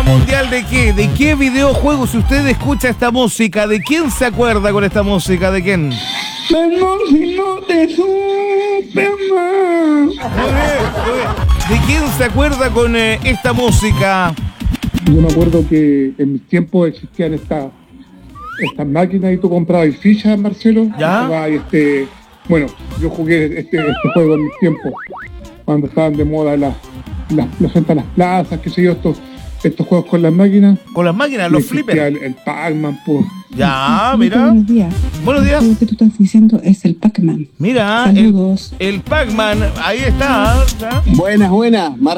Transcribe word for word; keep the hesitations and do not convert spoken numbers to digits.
mundial de qué? ¿De qué videojuego? Si usted escucha esta música, ¿de quién se acuerda con esta música? ¿De quién? de Superman. Muy bien, muy bien. ¿De quién se acuerda con eh, esta música? Yo me acuerdo que en mis tiempos existían estas estas máquinas y tú comprabas fichas, Marcelo. ¿Ya? Comprabas, este, bueno, yo jugué este, este juego en mis tiempos, cuando estaban de moda las las, las, las, las plazas, qué sé yo, estos, estos juegos con las máquinas. Con las máquinas, los flippers. El, el Pac-Man, pues. Ya, mira. Buenos días. Buenos días. Lo que tú estás diciendo es el Pac-Man. Mira, Saludos. el, el Pac-Man, ahí está. ¿Ya? Buenas, buenas.